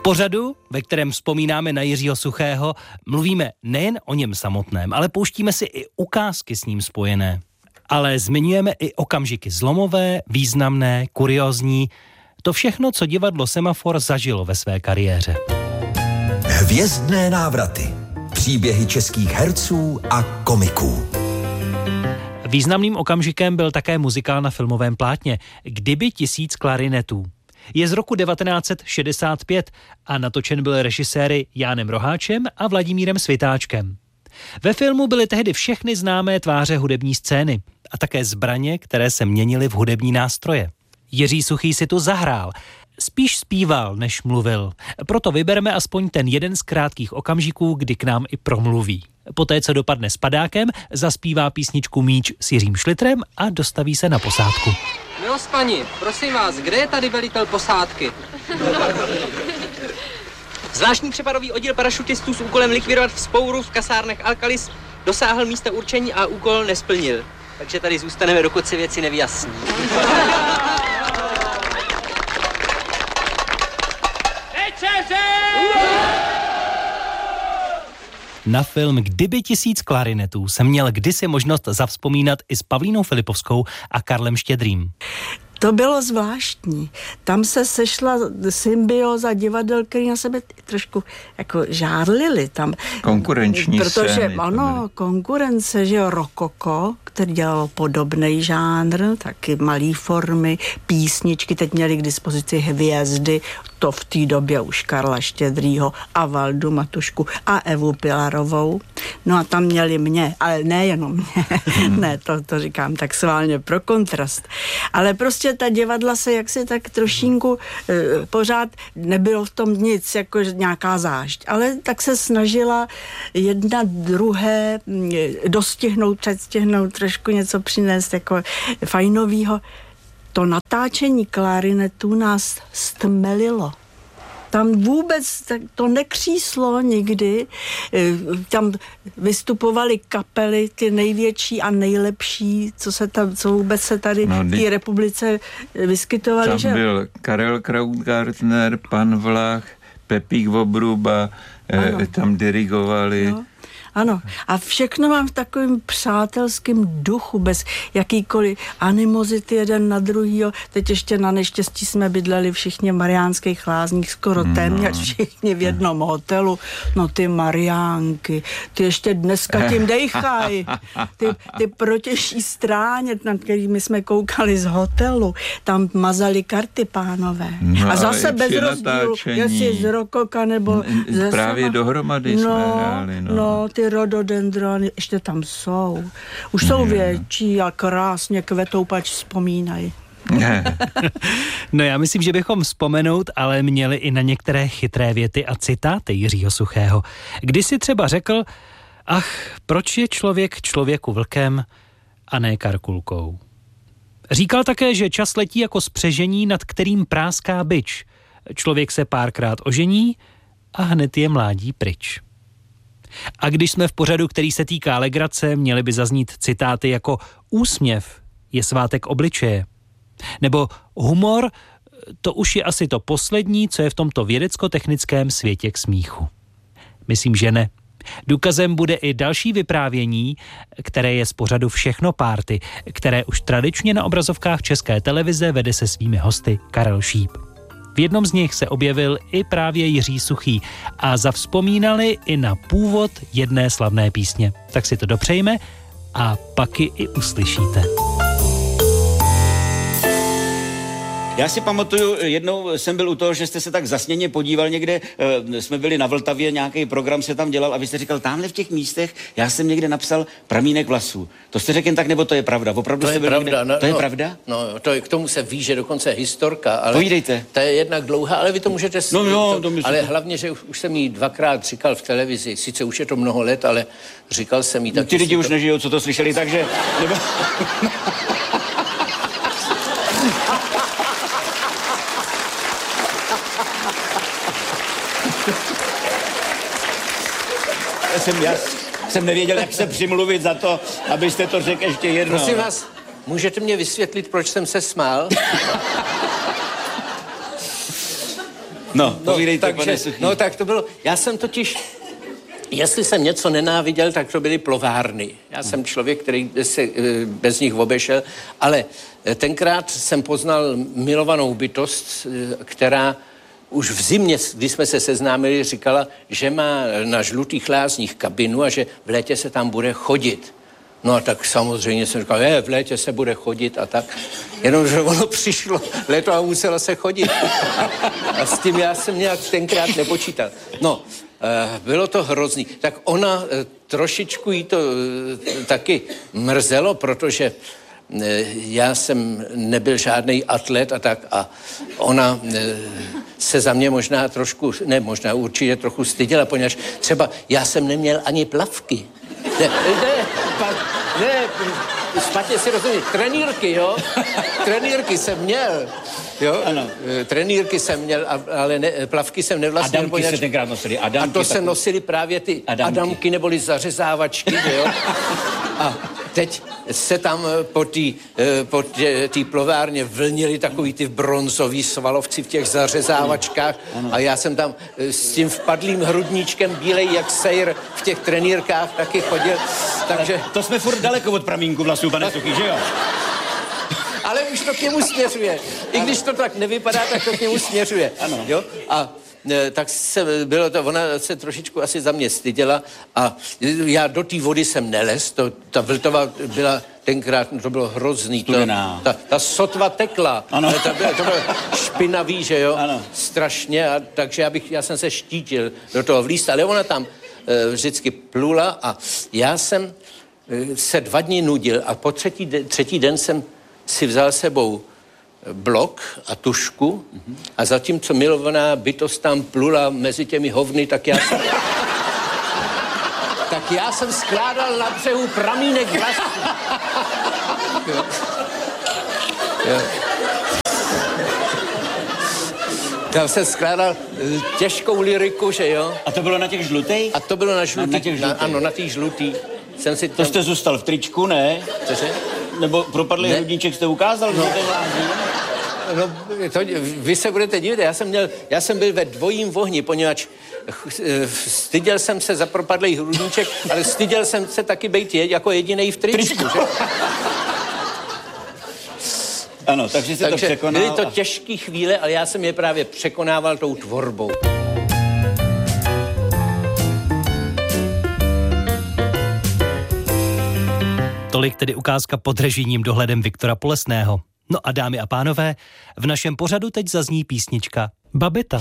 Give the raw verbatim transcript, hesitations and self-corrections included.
pořadu, ve kterém vzpomínáme na Jiřího Suchého, mluvíme nejen o něm samotném, ale pouštíme si i ukázky s ním spojené. Ale zmiňujeme i okamžiky zlomové, významné, kuriózní, to všechno, co divadlo Semafor zažilo ve své kariéře. Hvězdné návraty. Příběhy českých herců a komiků. Významným okamžikem byl také muzikál na filmovém plátně Kdyby tisíc klarinetů. Je z roku devatenáct set šedesát pět a natočen byl režiséry Jánem Roháčem a Vladimírem Svitáčkem. Ve filmu byly tehdy všechny známé tváře hudební scény a také zbraně, které se měnily v hudební nástroje. Jiří Suchý si tu zahrál. Spíš zpíval, než mluvil. Proto vybereme aspoň ten jeden z krátkých okamžiků, kdy k nám i promluví. Poté, co dopadne s padákem, zaspívá písničku Míč s Jiřím Šlitrem a dostaví se na posádku. Milost paní, prosím vás, kde je tady velitel posádky? Zvláštní přepadový oddíl parašutistů s úkolem likvidovat vzpouru v kasárnech Alkalis dosáhl místa určení a úkol nesplnil. Takže tady zůstaneme, dokud se věci nevyjasní. Na film Kdyby tisíc klarinetů jsem měl kdysi možnost zavzpomínat i s Pavlínou Filipovskou a Karlem Štědrým. To bylo zvláštní. Tam se sešla symbioza divadel, který na sebe trošku jako žárlili tam. Konkurenční Protože, scény, ano, konkurence, že jo, Rokoko, který dělalo podobný žánr, taky malý formy, písničky, teď měli k dispozici hvězdy, to v té době už Karla Štědrýho a Valdu Matušku a Evu Pilarovou. No a tam měli mě, ale nejenom mě, hmm. ne, to, to říkám tak sválně pro kontrast. Ale prostě ta divadla se jaksi tak trošinku e, pořád nebylo v tom nic, jako nějaká zášť, ale tak se snažila jedna druhé e, dostihnout, předstihnout, trošku něco přinést jako fajnovýho. To natáčení klarinetů nás stmelilo. Tam vůbec to nekříslo nikdy. Tam vystupovaly kapely, ty největší a nejlepší, co se tam, co vůbec se tady no, v té republice vyskytovaly. Tam že? byl Karel Krautgartner, pan Vlach, Pepík Vobruba, eh, tam dirigovali. No. Ano, a všechno mám v takovém přátelském duchu, bez jakýkoliv animozity jeden na druhýho. Teď ještě na neštěstí jsme bydleli všichni v Mariánských Lázních, skoro no. téměř všichni v jednom hotelu. No ty Mariánky, ty ještě dneska tím dejchají. Ty, ty protější stráně, na kterými jsme koukali z hotelu, tam mazali karty pánové. No, a zase bez rozdílu, jestli z Rokoka nebo ze právě sama. dohromady no, jsme hráli. No, no ty rododendrony ještě tam jsou. Už jsou větší a krásně kvetou, pač vzpomínají. No já myslím, že bychom vzpomenout, ale měli i na některé chytré věty a citáty Jiřího Suchého. Když si třeba řekl, ach, proč je člověk člověku vlkem a ne karkulkou. Říkal také, že čas letí jako spřežení, nad kterým práská bič. Člověk se párkrát ožení a hned je mládí pryč. A když jsme v pořadu, který se týká legrace, měli by zaznít citáty jako úsměv je svátek obličeje. Nebo humor, to už je asi to poslední, co je v tomto vědecko-technickém světě k smíchu. Myslím, že ne. Důkazem bude i další vyprávění, které je z pořadu Všechno párty, které už tradičně na obrazovkách České televize vede se svými hosty Karel Šíp. V jednom z nich se objevil i právě Jiří Suchý a zavzpomínali i na původ jedné slavné písně. Tak si to dopřejme a pak ji i uslyšíte. Já si pamatuju, jednou jsem byl u toho, že jste se tak zasněně podíval někde, jsme byli na Vltavě, nějaký program se tam dělal a vy jste říkal, tamhle v těch místech, já jsem někde napsal pramínek vlasů. To jste řekl jen tak, nebo to je pravda? Opravdu to jste je byl pravda. někde... No, to je no, pravda? No, to je, k tomu se ví, že dokonce je historka, ale... Povídejte. To je jednak dlouhá, ale vy to můžete... No jo, to, to ale hlavně, že už jsem jí dvakrát říkal v televizi, sice už je to mnoho let, ale říkal jsem jí tak... Ty lidi to... už nežijou, co to slyšeli, takže... Nebo... Já jsem, já jsem nevěděl, jak se přimluvit za to, abyste to řekl ještě jednou. Prosím vás, můžete mě vysvětlit, proč jsem se smál? No, povídejte, takže, pane Suchý. No tak to bylo, já jsem totiž, jestli jsem něco nenáviděl, tak to byly plovárny. Já jsem člověk, který se bez nich obešel, ale tenkrát jsem poznal milovanou bytost, která už v zimě, když jsme se seznámili, říkala, že má na Žlutých lázních kabinu a že v létě se tam bude chodit. No a tak samozřejmě jsem říkal, je, v létě se bude chodit a tak. Jenomže ono přišlo léto a muselo se chodit. A, a s tím já jsem nějak tenkrát nepočítal. No, e, bylo to hrozný. Tak ona e, trošičku jí to e, taky mrzelo, protože e, já jsem nebyl žádný atlet a tak a ona e, se za mě možná trošku, ne možná určitě trochu styděla, poněvadž třeba já jsem neměl ani plavky. Ne, ne, pa, ne, špatně si rozumí, trenýrky, jo? Trenýrky jsem měl, jo? Ano. Trenýrky jsem měl, ale ne, plavky jsem nevlastnil. Adamky poněž... se tenkrát nosili. Adamky, a to se tak... nosili právě ty Adamky, Adamky neboli zařezávačky, jo? A teď se tam po té po plovárně vlnili takový ty bronzový svalovci v těch zařezávačkách ano. A já jsem tam s tím vpadlým hrudníčkem bílej jak sejr v těch trenýrkách taky chodil, takže... Ale to jsme furt daleko od pramínku vlasů, pane Suchý, že jo? Ale už to k němu směřuje. I když to tak nevypadá, tak to k němu směřuje. Ano. Jo? A tak se bylo to, ona se trošičku asi za mě styděla a já do té vody jsem nelez, to, ta Vltava byla tenkrát, to bylo hrozný. To, ta, ta sotva tekla, ano. To, bylo, to bylo špinavý, že jo, ano. Strašně, a, takže já, bych, já jsem se štítil do toho vlíst, ale ona tam e, vždycky plula a já jsem e, se dva dny nudil a po třetí, de, třetí den jsem si vzal sebou blok a tušku mm-hmm. a zatímco milovaná bytost tam plula mezi těmi hovny, tak já jsem... tak já jsem skládal na břehu pramínek vlasů. Jo. Jo. Já jsem skládal těžkou lyriku, že jo. A to bylo na těch žlutých? A to bylo na žlutý. Na, na těch žlutý. Na, ano, na těch žlutý. Jsem si to tam... jste zůstal v tričku, ne? Cože? Nebo propadlý ne. hrudníček jste ukázal? No, no to, vy se budete divit, já jsem, měl, já jsem byl ve dvojím vohni, poněvadž styděl jsem se za propadlý hrudníček, ale styděl jsem se taky bejt je, jako jedinej v tričku. Že? Ano, takže se takže to překonal. Byly to těžké chvíle, ale já jsem je právě překonával tou tvorbou. Tolik tedy ukázka pod režijním dohledem Viktora Polesného. No a dámy a pánové, v našem pořadu teď zazní písnička Babeta.